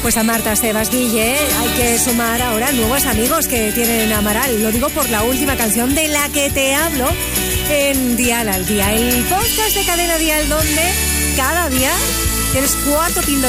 Pues a Marta Sebas Guille hay que sumar ahora nuevos amigos que tienen Amaral. Lo digo por la última canción de la que te hablo en Dial al Día, el podcast de Cadena Dial donde cada día tienes 4 píldoras